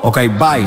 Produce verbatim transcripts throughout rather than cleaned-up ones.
Ok, bye.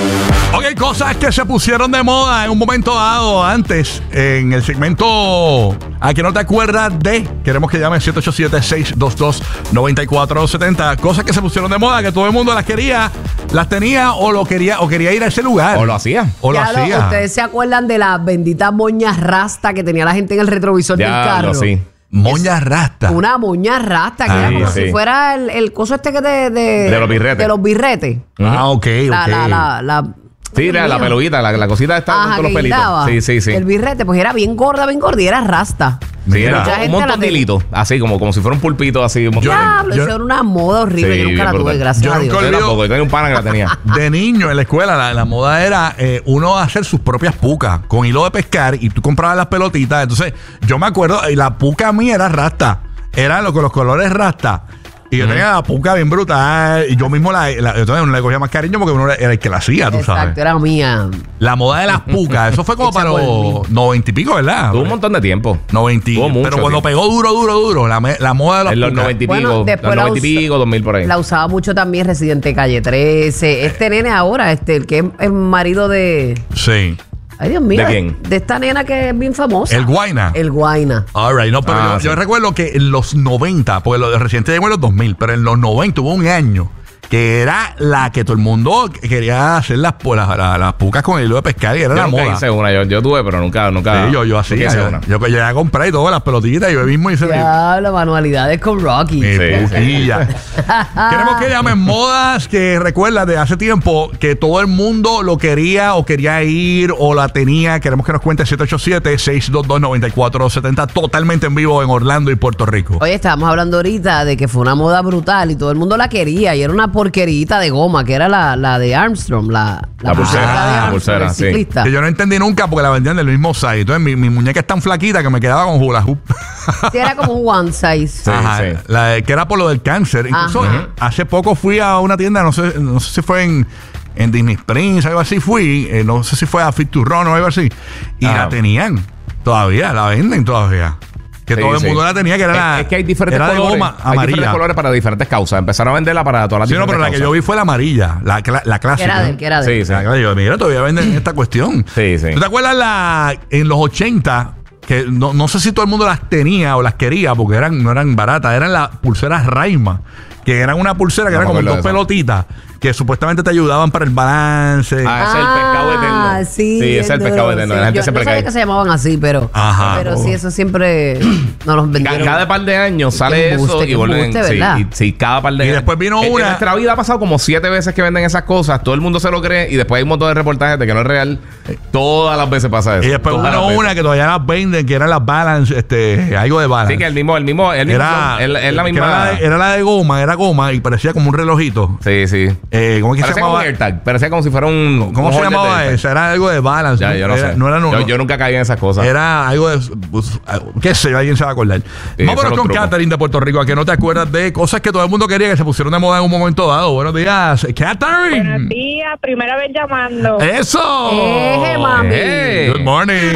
Ok, cosas que se pusieron de moda en un momento dado antes en el segmento ¿A que no te acuerdas de? Queremos que llames siete ocho siete, seis dos dos, nueve cuatro siete cero. Cosas que se pusieron de moda, que todo el mundo las quería, las tenía o lo quería o quería ir a ese lugar. O lo hacía. O lo Ya hacía. lo- ¿Ustedes se acuerdan de las benditas moñas rasta que tenía la gente en el retrovisor del Ya carro? lo sí. Moña rasta. Una moña rasta que Ah, era como sí. si fuera el, el coso este que de, de, De los birretes. de los birretes. Ah, ok, ok. La, la, la, la- Sí, la, la Mío. peluita, la, la cosita está Ajá, con todos los que pelitos. guindaba. Sí, sí, sí. El birrete, pues era bien gorda, bien gorda y era rasta. Sí, Mira. era Mucha un gente montón la de tenía. hilitos, así como, como si fuera un pulpito, así. Un montón de- Diablo, yo- eso era una moda horrible. Sí, Yo nunca bien la tuve, brutal. gracias Yo a Dios. nunca- Yo tampoco, yo tenía un pana que la tenía. De niño en la escuela, la, la moda era eh, uno hacer sus propias pucas con hilo de pescar y tú comprabas las pelotitas. Entonces, yo me acuerdo, y la puca mía era rasta. Era lo con los colores rasta. Y yo tenía la puca bien brutal. Y yo mismo la, la, entonces uno le cogía más cariño porque uno era el que la hacía, tú sabes. Exacto, era mía. La moda de las pucas, eso fue como Hecha para por los mí. noventa y pico, ¿verdad? Tuvo un montón de tiempo. noventa. Tuvo mucho Pero cuando tiempo. pegó duro, duro, duro, la, me- la moda de las En los pucas. noventa y Bueno, pico, después los la noventa y usa- pico, dos mil por ahí. La usaba mucho también Residente Calle trece. Este nene ahora, este, el que es el marido de... Sí. Ay, Dios mío. ¿De quién? De esta nena que es bien famosa. El Guayna. El Guayna. All right, no, pero Ah, yo, sí. yo recuerdo que en los noventa, porque lo de reciente llegó en los dos mil, pero en los noventa hubo un año que era la que todo el mundo quería hacer las, las, las, las pucas con el hilo de pescar y era Yo la nunca moda. hice una, yo, yo tuve, pero nunca, nunca. Sí, yo, yo nunca hacía. hice Yo, una. yo, yo llegué a comprar y todas las pelotitas y yo mismo hice mi- Ya, las manualidades con Rocky. mi Sí, sí. puquilla. Queremos que llamen modas que recuerdas de hace tiempo que todo el mundo lo quería o quería ir o la tenía. Queremos que nos cuente siete ocho siete, seis dos dos, nueve cuatro siete cero totalmente en vivo en Orlando y Puerto Rico. Oye, estábamos hablando ahorita de que fue una moda brutal y todo el mundo la quería y era una porquerita de goma, que era la, la de Armstrong, la, La pulsera, de la Armstrong, pulsera, el sí. ciclista. Que yo no entendí nunca porque la vendían del mismo size. Entonces mi, mi muñeca es tan flaquita que me quedaba con hula hoop. Sí, era como un one size. Sí, Ajá, sí. la de- que era por lo del cáncer. Incluso Ajá. hace poco fui a una tienda, no sé, no sé si fue en, en Disney Springs, algo así fui, eh, no sé si fue a Fit to Run o algo así. Y Ajá. la tenían todavía, la venden todavía. Que Sí, todo el sí. mundo la tenía, que era Es, la, es que hay diferentes era de colores. goma Hay diferentes amarilla. colores para diferentes causas. Empezaron a venderla para todas las Sí, no, pero diferentes la que yo causas. vi fue la amarilla, la, cla- la Que clásica. era de él, que era de él. Sí, sí. La que yo, mira, todavía venden esta cuestión. Sí, sí. ¿Tú te acuerdas la, en los ochenta? Que no, no sé si todo el mundo las tenía o las quería porque eran, no eran baratas, eran las pulseras Raima, que eran una pulsera que No era me como acuerdo dos de eso. pelotitas que supuestamente te ayudaban para el balance. Ah, ese es el pescado eterno. Ah, sí. Sí, ese es el bien pescado duro, eterno. sí. La gente Yo siempre no sabía cae. que se llamaban así, pero, Ajá. pero sí, eso siempre nos los Ca- vendieron. Cada par de años sale embuste, eso qué y vuelven. embuste, Sí, ¿verdad? y, sí, cada par de Y años. después vino En- En una- nuestra vida ha pasado como siete veces que venden esas cosas. Todo el mundo se lo cree y después hay un montón de reportajes de que no es real. Todas las veces pasa eso. Y después Todas vino las veces. una que todavía las venden, que eran las balance, este, algo de balance. Sí, que el mismo, el mismo, el mismo. era, es, la- es la que misma. Era la, de, era la de goma, era goma y parecía como un relojito. Sí, sí. Eh, ¿Cómo es que se Parecía como llamaba? un AirTag. Parecía como si fuera un. ¿Cómo un se holder llamaba de AirTag. esa? Era algo de balance. Ya, yo no era, sé. No era, no, yo, no. yo nunca caí en esas cosas. Era algo de. Pues, qué sé yo, alguien se va a acordar. Sí, Vámonos esos con son Catherine de Puerto Rico, a que no te acuerdas de cosas que todo el mundo quería que se pusieron de moda en un momento dado. Buenos días, Catherine. Buenos días, primera vez llamando. ¡Eso! Eje, mami. Hey. Good morning.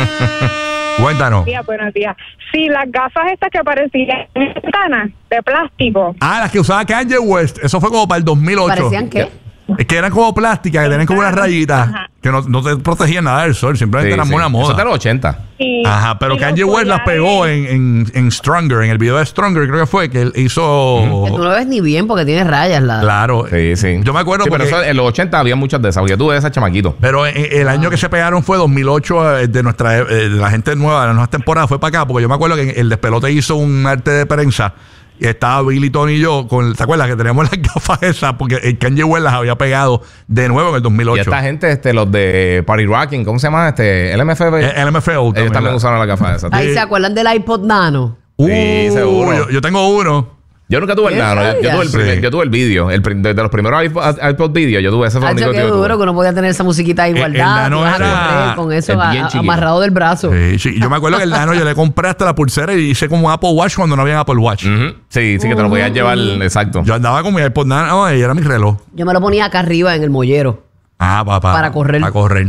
Cuéntanos. Buenos días, buenos días. Sí, las gafas estas que parecían ventanas de plástico. Ah, las que usaba Kanye West. Eso fue como para el dos mil ocho. ¿Parecían qué? Es que eran como plásticas, que tenían como unas rayitas Ajá. que no, no te protegían nada del sol, simplemente Sí, eran sí. una Eso es de moda. los ochenta. Y, Ajá, pero y los Kanye West las pegó collares. en, en, en Stronger, en el video de Stronger, creo que fue, que él hizo. Que tú no ves ni bien porque tiene rayas. La... Claro. Sí, sí. Yo me acuerdo Sí, pero porque- eso, en los ochenta había muchas de esas. Porque tú ves esas chamaquitos. Pero en- en el año que se pegaron fue dos mil ocho, eh, de nuestra eh, de la gente nueva, de las nuevas temporadas, fue para acá, porque yo me acuerdo que el Despelote hizo un arte de prensa y estaba Billy, Tony y yo, con, ¿te acuerdas? Que teníamos las gafas esas, porque el Kanye West las había pegado de nuevo en el dos mil ocho. Y esta gente, este, los de Party Rocking, ¿cómo se llama? Este, el M F B. El, el M F O Ellos también usaron las gafas esas. Ahí se acuerdan del iPod Nano. Uh, Sí, seguro. Yo, yo tengo uno. Yo nunca tuve el ¿Qué nano. Yo, yo sabías? tuve el primer- Sí. yo tuve el vídeo. El prim- de, de los primeros iPod, iPod video, yo tuve ese. Fue el Hacho, único qué que yo tuve. duro que uno podía tener esa musiquita ahí El- el guardada. Nano y vas a era- correr con eso es a- bien a- chiquito. amarrado del brazo. Sí, sí. Yo me acuerdo que el Nano yo le compré hasta la pulsera y hice como un Apple Watch cuando no había Apple Watch. Ujú. Sí, sí, que te lo podías llevar. Exacto. Yo andaba con mi iPod Nano y era mi reloj. Yo me lo ponía acá arriba en el mollero. Ah, papá. Para correr. Para correr.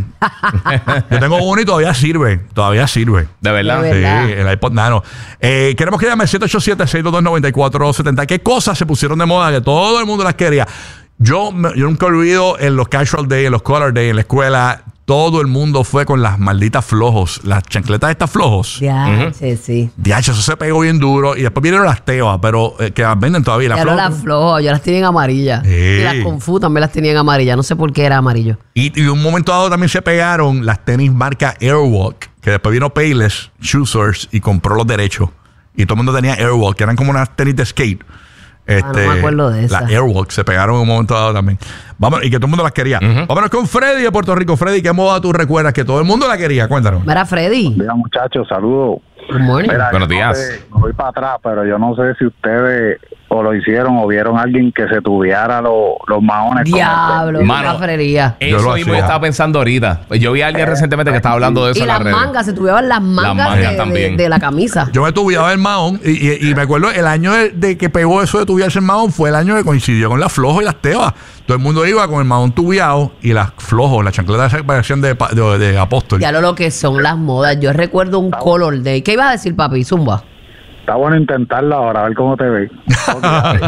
Yo tengo uno y todavía sirve. Todavía sirve. De verdad. De verdad. Sí, el iPod Nano. Eh, queremos que llame siete ocho siete, seis dos dos, nueve cuatro siete cero. ¿Qué cosas se pusieron de moda que todo el mundo las quería? Yo, me- yo nunca olvido en los casual day, en los color day, en la escuela, todo el mundo fue con las malditas flojos, las chancletas estas flojos. Ya, Ujú. sí, sí. Diacho, eso se pegó bien duro. Y después vinieron las tebas, pero eh, que las venden todavía. Las Ya no flojos. las flojo, yo las tenía en amarilla. Sí. Y las Kung Fu también las tenía en amarilla. No sé por qué era amarillo. Y, y un momento dado también se pegaron las tenis marca Airwalk, que después vino Payless Shoe Source y compró los derechos. Y todo el mundo tenía Airwalk, que eran como unas tenis de skate. Este, no me acuerdo de esas. Las Airwalk se pegaron en un momento dado también. Vamos, y que todo el mundo las quería. Vámonos con Freddy de Puerto Rico. Freddy, ¿qué moda tú recuerdas que todo el mundo la quería? Cuéntanos. Mira, Freddy. Mira, muchachos, saludos. Good morning. Mira, Buenos yo no días. sé, me voy para atrás, pero yo no sé si ustedes o lo hicieron o vieron a alguien que se tuviera los, los maones. como- Diablo, Mano, una frería. Yo Eso lo mismo yo hacía. estaba pensando ahorita. Yo vi a alguien recientemente que estaba hablando de eso Y en las las redes. mangas, se tuvieron las mangas, mangas de, de- también. de la camisa. Yo me tubiaba el mahón y, y- y me acuerdo el año de, de que pegó eso de tubiarse el mahón fue el año que coincidió con las flojos y las tebas. Todo el mundo iba con el mahón tubiado y las flojos, las chancletas esas que parecían de, pa- de, de apóstol. Ya lo, lo que son las modas. Yo recuerdo un color day. ¿Qué ibas a decir, papi? Zumba. Está bueno intentarlo ahora, a ver cómo te ves. No,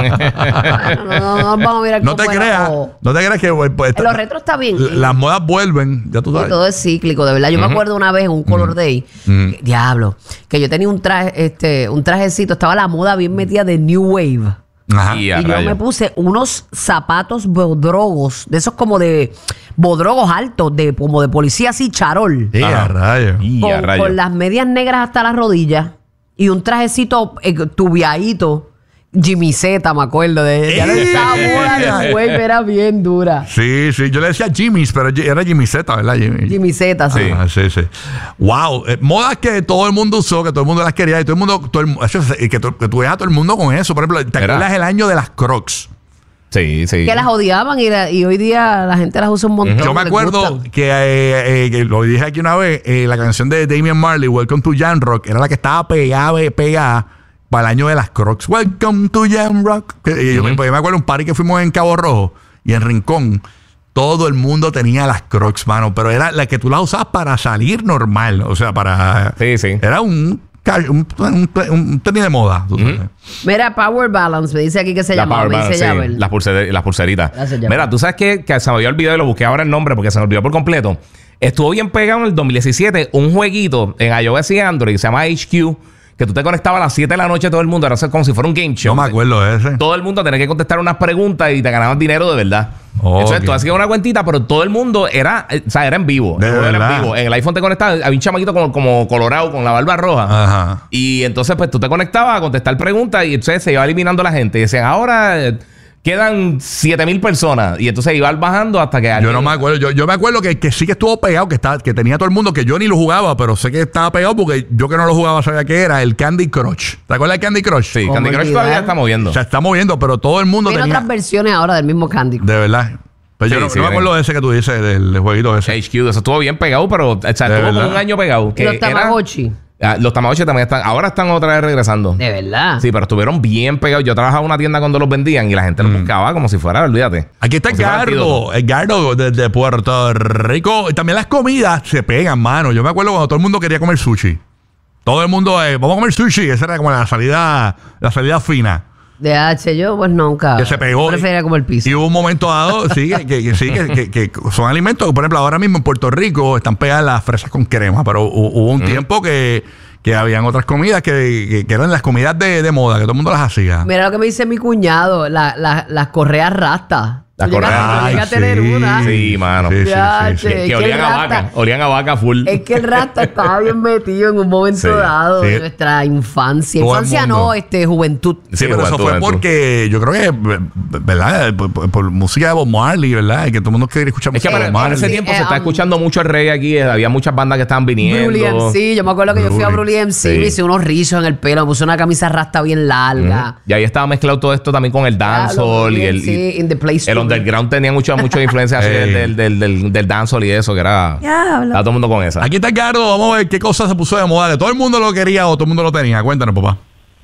no, no, no, vamos a mirar No cómo te era creas, todo. no te creas que pues, pues, En los retros está bien. l- las modas vuelven, ya tú Y sabes. todo es cíclico, de verdad. Yo me acuerdo una vez en un color day, Mm. que- diablo, que yo tenía un traje, este, un trajecito, estaba la moda bien metida de New Wave. Ajá. Y a Y yo rayos. me puse unos zapatos bodrogos, de esos como de bodrogos altos, de como de policía así, charol. Sí, a Ajá. rayos. Y a Con, rayos. con las medias negras hasta las rodillas y un trajecito eh, tubiadito. Jimmy Z, me acuerdo de ya no ¡Eh! estaba moda, New Wave era bien dura. Sí, sí, yo le decía Jimmy's, pero era Jimmy Z, ¿verdad? Jimmy, Jimmy Z, sí. Ah, sí, sí. Wow, eh, modas que todo el mundo usó, que todo el mundo las quería y todo el mundo, todo el, eso es- y que, tú- que tú veas a todo el mundo con eso. Por ejemplo, ¿te Era. acuerdas el año de las Crocs? Sí, sí. Que las odiaban y, la- y hoy día la gente las usa un montón. Yo me les acuerdo gustan. que, eh, eh, que lo dije aquí una vez, eh, la canción de Damian Marley, Welcome to Jam Rock, era la que estaba pegada, pegada para el año de las Crocs. Welcome to Jam Rock. Que, y yo, pues, yo me acuerdo un party que fuimos en Cabo Rojo y en Rincón. Todo el mundo tenía las Crocs, mano, pero era la que tú las usabas para salir normal, o sea, para... Sí, sí. Era un, ca- un, un, un tenis de moda. tú sabes. Mira, Power Balance, me dice aquí que se La llama. Power Me Balance, dice sí, Yabel. las, pulser- las pulseritas. Gracias, Yabel. Mira, tú sabes que, que se me había olvidado y lo busqué ahora el nombre porque se me olvidó por completo. Estuvo bien pegado en el dos mil diecisiete un jueguito en iOS y Android que se llama H Q, que tú te conectabas a las siete de la noche todo el mundo, era como si fuera un game show. Yo me acuerdo de ese. Todo el mundo tenía que contestar unas preguntas y te ganaban dinero de verdad. Oh, Entonces ok. tú hacías una cuentita, pero todo el mundo era, eh, o sea, era en vivo. De El juego era verdad. en vivo. En el iPhone te conectabas, había un chamaquito como, como colorado con la barba roja. Ajá. Y entonces, pues tú te conectabas a contestar preguntas y entonces se iba eliminando la gente. Y decían, ahora eh, quedan siete mil personas. Y entonces iba bajando hasta que Yo alguien- no me acuerdo. Yo, yo me acuerdo que, que sí que estuvo pegado, que, estaba, que tenía todo el mundo, que yo ni lo jugaba, pero sé que estaba pegado porque yo que no lo jugaba sabía que era el Candy Crush. ¿Te acuerdas del Candy Crush? Sí, ¿Cómo Candy Crush olvidar? todavía está moviendo. O sea, está moviendo, pero todo el mundo Tiene tenía... otras versiones ahora del mismo Candy. De verdad. Pero yo Sí, no, sí, no me ven. acuerdo de ese que tú dices, del, del jueguito ese. H Q, eso estuvo bien pegado, pero o sea, estuvo verdad. como un año pegado. Y Que los era- Tamagotchi. Ah, los Tamagotchi también están, ahora están otra vez regresando. De verdad. Sí, pero estuvieron bien pegados. Yo trabajaba en una tienda cuando los vendían y la gente Mm. los buscaba como si fuera, olvídate. Aquí está Como si fuera Edgardo, antídoto. Edgardo desde Puerto Rico. Y también las comidas se pegan, mano. Yo me acuerdo cuando todo el mundo quería comer sushi. Todo el mundo, eh, vamos a comer sushi. Esa era como la salida, la salida fina. De H, yo pues nunca. Que se pegó. Prefería como el piso. Y hubo un momento dado, sí, que, que- que sí, que, que- que son alimentos. Por ejemplo, ahora mismo en Puerto Rico están pegadas las fresas con crema, pero hu- hubo un tiempo que, que habían otras comidas que, que- que eran las comidas de, de moda, que todo el mundo las hacía. Mira lo que me dice mi cuñado, la- la- las correas rastas. Las Tú llegas- correas- tú llegas a tener sí. una. Sí, mano. Sí, sí, Ya, sí, sí. che. Que Es que olían el a rasta- vaca. Olían a vaca full. Es que el rasta estaba bien metido en un momento Sí, dado sí. de nuestra infancia. Todo el Infancia mundo. no, este, juventud. Sí, pero eso juventud, fue juventud. porque yo creo que, ¿verdad? Por, por- por música de Bob Marley, ¿verdad? Y que todo el mundo quiere escuchar Es que música de para, Bob para ese Marley. tiempo Eh, se está um, escuchando mucho el reggae aquí. eh, Había muchas bandas que estaban viniendo. Brully M C, yo me acuerdo que yo fui a Brully. Brully M C, Sí. me hice unos rizos en el pelo, me puse una camisa rasta bien larga. Y ahí estaba mezclado todo esto también con el dancehall y el, Sí, y in the place el to be. underground tenía mucha, mucha influencia así Ey. del, del, del, del dancehall y eso, que era. Ya, habla. Estaba todo el mundo con esa. Aquí está Edgardo, vamos a ver qué cosa se puso de moda. Que todo el mundo lo quería o todo el mundo lo tenía. Cuéntanos, papá.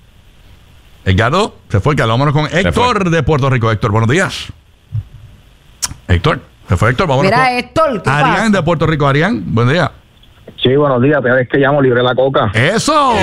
Edgardo, se fue Edgardo. Vámonos con Héctor de Puerto Rico. Héctor, buenos días. Héctor, se fue Héctor. Vámonos Mira, con Héctor, ¿qué Arián pasa? de Puerto Rico. Arián, buen día. Sí, buenos días. Te ves que llamo libre la coca. ¡Eso!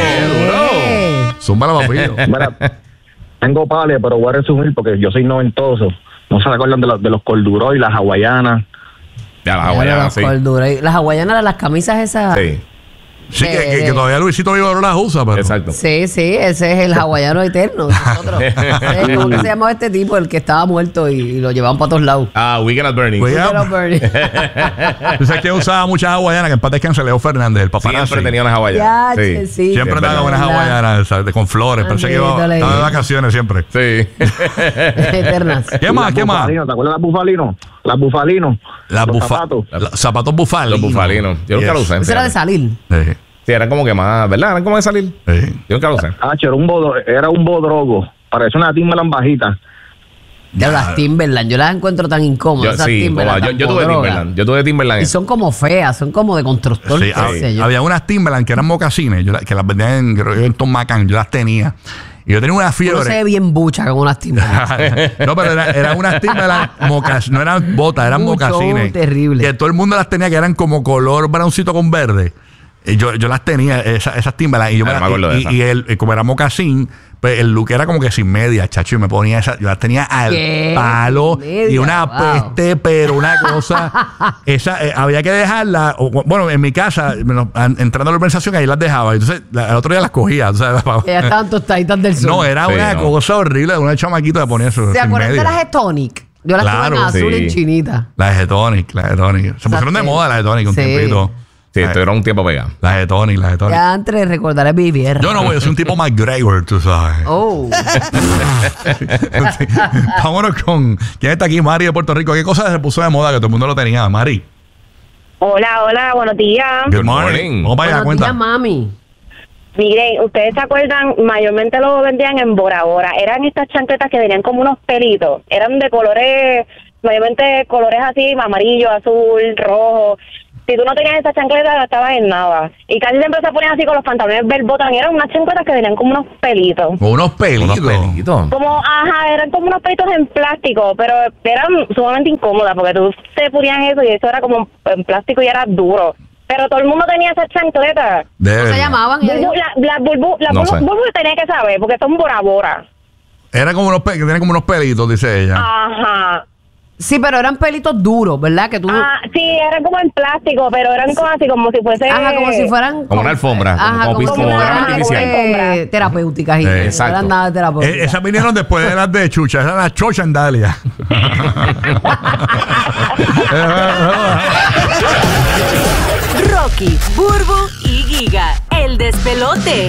Eh, Zúmbala, papillo. Mira, tengo pales, pero voy a resumir porque yo soy noventoso. no se recuerdan de los, de los corduroy, las hawaianas. Ya, las Ya, hawaianas, los sí. corduroy. Las hawaianas eran las camisas esas. Sí, Sí, De- que, que, de- que todavía Luisito Vivo no las usa, pero. exacto. Sí, sí, ese es el hawaiano eterno de nosotros. Ese es ¿Cómo que se llamaba este tipo? El que estaba muerto y, y lo llevaban para todos lados. Ah, Weekend at Bernie. Pues ya- Pero Bernie. Tú sabes que usaba muchas hawaianas, que en paz descanse Leo Fernández, el paparazzi. Siempre tenía unas Ya, hawaianas. che, sí. Siempre Siempre daba unas ¿verdad? hawaianas, ¿sabes? Con flores. Parece que iba, Ándale. estaba de vacaciones siempre. Sí. Eternas. ¿Qué más? Las ¿Qué más? bufalinos, ¿te acuerdas de las bufalinos? Las bufalinos. Las los bufa- zapatos. la- zapatos bufalinos. Los bufalinos. Yo nunca Yes. lo usé. Eso era de fíjate. salir. Sí, Sí, eran como que más, ¿verdad? Eran como de salir. sí. Yo nunca lo usé. Ah, era un bodro, era un bodrogo. Parecía una Timberland bajita. Ya las Timberland, yo las encuentro tan incómodas. Yo, esas sí, Timberland, como- yo, tan yo tuve podrogas. Timberland. Yo tuve Timberland. Y son como feas, son como de constructor. Sí, qué hab- sé yo. había unas Timberland que eran mocasines, yo la- que las vendían en, creo que en Tomacán, yo las tenía. Y yo tenía una Uno se ve fiebre. bien bucha con unas Timberland. No, pero era- eran unas Timberland mocas, no eran botas, eran Mucho, mocasines. terrible. Que todo el mundo las tenía, que eran como color browncito con verde. Y yo, yo las tenía, esa- esas Timberland. Y yo Ah, me no las- me acuerdo de y, esa. y el, y como era mocasín, pues el look era como que sin media, chacho. Y me ponía esa, yo las tenía al ¿Qué? palo. Sin media, Y una wow. peste, pero una cosa. esa eh, había que dejarla. o, bueno, en mi casa, bueno, an- entrando a la urbanización, ahí las dejaba. Entonces, la- el otro día las cogía. O sea, Ellas estaban tostaditas del sol. no, era Sí, una no. cosa horrible. Una chamaquita de poner eso. ¿Se sin acuerdan de media. las Getonic? Yo las Claro, tuve en azul sí. y chinita. Las Getonic, las Getonic. Se pusieron de sí. moda las Getonic un Sí. tiempito. Sí, estuvieron un tiempo pegados. Las Getonic, las Getonic. Ya antes de recordar mi vieja. Yo no voy, yo soy un tipo McGregor, tú sabes. Oh. Vámonos con. ¿Quién está aquí? Mari de Puerto Rico. ¿Qué cosa se puso de moda que todo el mundo lo tenía? Mari. Hola, hola, buenos días. Good morning. morning. Vamos para allá, Buenos días, cuenta. mami. Miren, ustedes se acuerdan, mayormente lo vendían en Bora Bora. Eran estas chancletas que tenían como unos pelitos. Eran de colores, mayormente colores así, amarillo, azul, rojo. Si tú no tenías estas chancletas, no estabas en nada. Y casi siempre se ponían así con los pantalones Bell-Bottom. Eran unas chancletas que tenían como unos pelitos. Con unos pelitos. Unos pelitos. Como, ajá, eran como unos pelitos en plástico, pero eran sumamente incómodas porque tú te ponías eso y eso era como en plástico y era duro. Pero todo el mundo tenía esas chancletas. De ¿Cómo se verdad. llamaban? Bulbu, la, la bulbu, la No bulbu, sé. bulbu tenía que saber porque son Bora Bora. Era como unos pe- que tenía como unos pelitos, dice ella. Ajá. Sí, pero eran pelitos duros, ¿verdad? Que tú... Ah, sí, eran como en plástico, pero eran como así, como si fuese... Ajá, como si fueran... Como una alfombra, Ajá, como como, pis- si como fueran grama artificial. eh, terapéuticas. Y Eh, no exacto. eran nada terapéuticas. Eh, esas vinieron después de las de Chucha, esas eran las Chocha en Dalia. Rocky, Burbu y Giga, el despelote.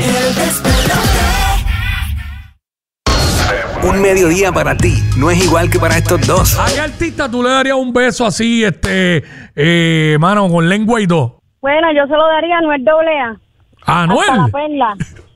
Un mediodía para ti no es igual que para estos dos. ¿A qué artista tú le darías un beso así, este, eh, mano, con lengua y todo? Bueno, yo se lo daría a Anuel doble A. ¿A Hasta la Anuel? perla.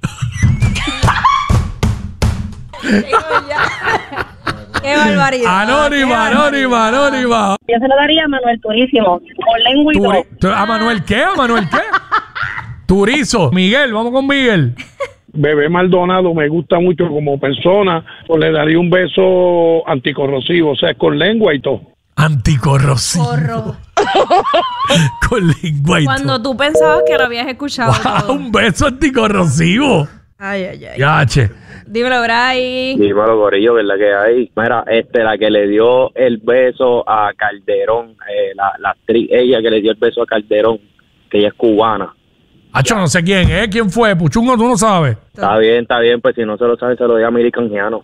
Qué barbaridad. Anónima, anónima, anónima. Yo se lo daría a Manuel Turísimo, con lengua y Turi- todo. tu- ¿A Manuel qué? ¿A Manuel qué? Turizo. Miguel, vamos con Miguel. Bebé Maldonado me gusta mucho como persona, pues le daría un beso anticorrosivo, o sea, con lengua y todo. Anticorrosivo. Corro. Con lengua y Cuando todo. tú pensabas que lo habías escuchado Wow, todo. un beso anticorrosivo. Ay, ay, ay. Yache. Dímelo, Bray. Dímelo, Gorillo, ¿verdad que hay? Mira, este, la que le dio el beso a Calderón, eh, la, la actriz, ella que le dio el beso a Calderón, que ella es cubana. Hacho, no sé quién es. ¿Quién fue? Puchungo, tú no sabes. Está bien, está bien, pues si no se lo sabe, se lo diga a Mili Canjiano.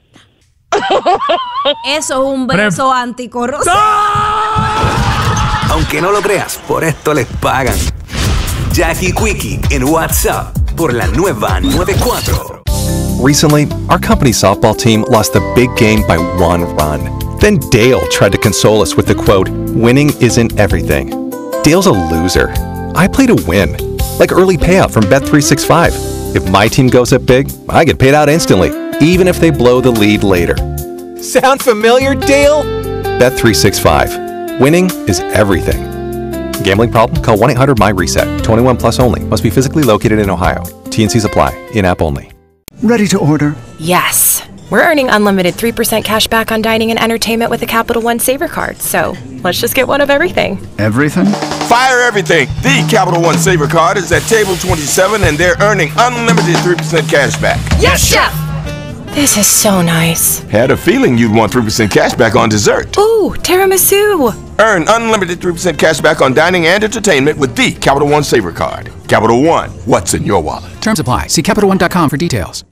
Eso es un beso anticorrosivo. Aunque no lo creas, por esto les pagan. Jackie Quickie en WhatsApp por la nueva noventa y cuatro. Recently, our company softball team lost the big game by one run. Then Dale tried to console us with the quote, "Winning isn't everything." Dale's a loser. I play to win, like early payout from Bet three sixty-five. If my team goes up big, I get paid out instantly, even if they blow the lead later. Sound familiar, Dale? Bet three sixty-five. Winning is everything. Gambling problem? Call one eight hundred M Y RESET. twenty-one plus only. Must be physically located in Ohio. T and Cs apply. In-app only. Ready to order? Yes. We're earning unlimited three percent cash back on dining and entertainment with a Capital One Saver card. So let's just get one of everything. Everything? Fire everything. The Capital One Saver card is at table twenty-seven and they're earning unlimited three percent cash back. Yes, Chef! This is so nice. Had a feeling you'd want three percent cash back on dessert. Ooh, tiramisu. Earn unlimited three percent cash back on dining and entertainment with the Capital One Savor Card. Capital One, what's in your wallet? Terms apply. See Capital One dot com for details.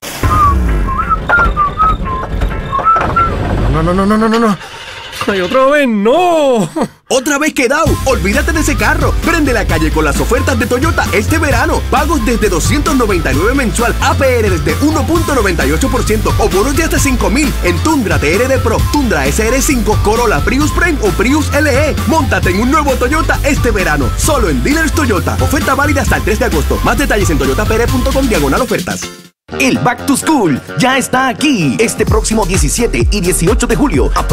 No, no, no, no, no, no, no. ¡Ay, otra vez no! ¡Otra vez quedado! Olvídate de ese carro. Prende la calle con las ofertas de Toyota este verano. Pagos desde doscientos noventa y nueve mensual. A P R desde uno punto noventa y ocho por ciento. O bonos de hasta cinco mil en Tundra T R D Pro, Tundra S R cinco, Corolla, Prius Prime o Prius L E. Móntate en un nuevo Toyota este verano. Solo en Dealers Toyota. Oferta válida hasta el tres de agosto. Más detalles en toyota p r punto com diagonal ofertas. El Back to School ya está aquí. Este próximo diecisiete y dieciocho de julio.